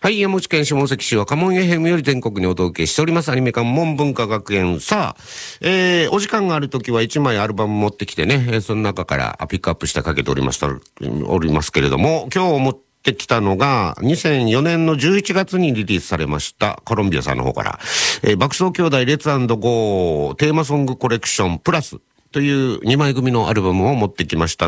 はい、山口県下関市は家紋 FM より全国にお届けしておりますアニメ館門文化学園。さあ、お時間があるときは1枚アルバム持ってきてね、その中からピックアップしてかけておりますけれども、今日持ってきたのが2004年の11月にリリースされましたコロンビアさんの方から、爆走兄弟レッツ&ゴーテーマソングコレクションプラスという2枚組のアルバムを持ってきました。